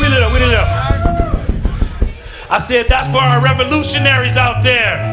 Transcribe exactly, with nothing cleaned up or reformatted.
wheel it up, wheel it up. I said that's for our revolutionaries out there.